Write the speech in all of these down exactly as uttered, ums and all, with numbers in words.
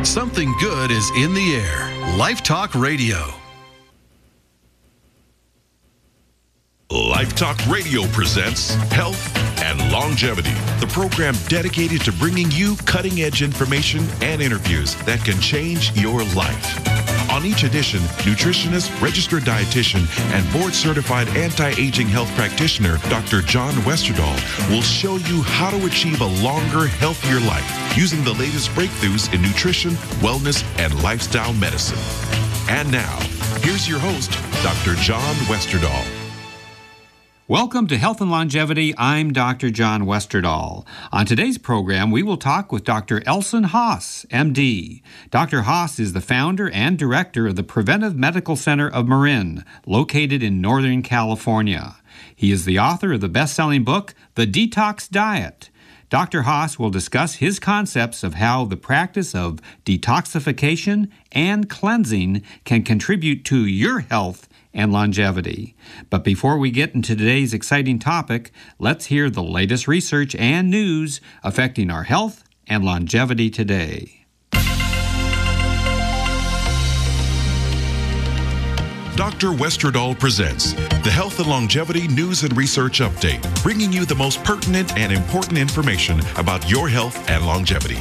Something good is in the air. Life Talk Radio. Life Talk Radio presents Health and Longevity, the program dedicated to bringing you cutting-edge information and interviews that can change your life. On each edition, nutritionist, registered dietitian, and board-certified anti-aging health practitioner, Doctor John Westerdahl, will show you how to achieve a longer, healthier life using the latest breakthroughs in nutrition, wellness, and lifestyle medicine. And now, here's your host, Doctor John Westerdahl. Welcome to Health and Longevity. I'm Doctor John Westerdahl. On today's program, we will talk with Doctor Elson Haas, M D. Doctor Haas is the founder and director of the Preventive Medical Center of Marin, located in Northern California. He is the author of the best-selling book, The Detox Diet. Doctor Haas will discuss his concepts of how the practice of detoxification and cleansing can contribute to your health and longevity. But before we get into today's exciting topic, let's hear the latest research and news affecting our health and longevity today. Doctor Westerdahl presents the Health and Longevity News and Research Update, bringing you the most pertinent and important information about your health and longevity.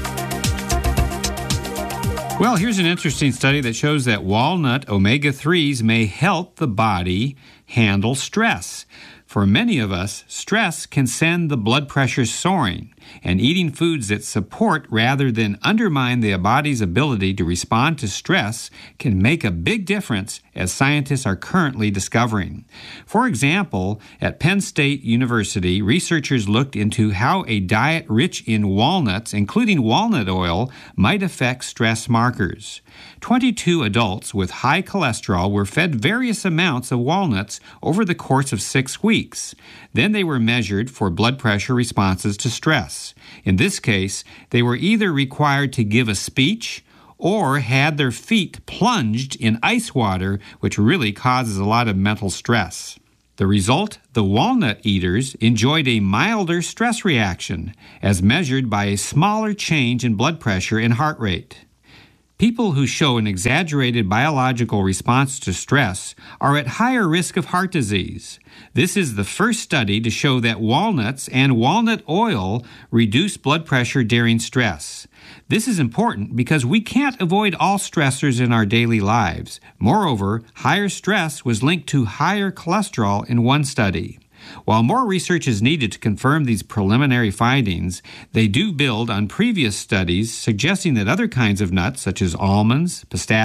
Well, here's an interesting study that shows that walnut omega threes may help the body handle stress. For many of us, stress can send the blood pressure soaring, and eating foods that support rather than undermine the body's ability to respond to stress can make a big difference, as scientists are currently discovering. For example, at Penn State University, researchers looked into how a diet rich in walnuts, including walnut oil, might affect stress markers. twenty-two adults with high cholesterol were fed various amounts of walnuts over the course of six weeks. Then they were measured for blood pressure responses to stress. In this case, they were either required to give a speech or had their feet plunged in ice water, which really causes a lot of mental stress. The result? The walnut eaters enjoyed a milder stress reaction, as measured by a smaller change in blood pressure and heart rate. People who show an exaggerated biological response to stress are at higher risk of heart disease. This is the first study to show that walnuts and walnut oil reduce blood pressure during stress. This is important because we can't avoid all stressors in our daily lives. Moreover, higher stress was linked to higher cholesterol in one study. While more research is needed to confirm these preliminary findings, they do build on previous studies suggesting that other kinds of nuts, such as almonds, pistachios,